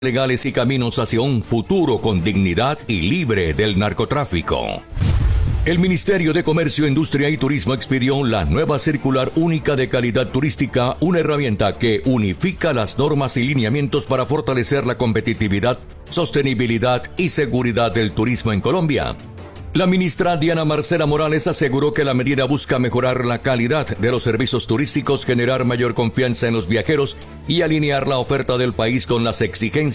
legales y caminos hacia un futuro con dignidad y libre del narcotráfico. El Ministerio de Comercio, Industria y Turismo expidió la nueva circular única de calidad turística, una herramienta que unifica las normas y lineamientos para fortalecer la competitividad, sostenibilidad y seguridad del turismo en Colombia. La ministra Diana Marcela Morales aseguró que la medida busca mejorar la calidad de los servicios turísticos, generar mayor confianza en los viajeros y alinear la oferta del país con las exigencias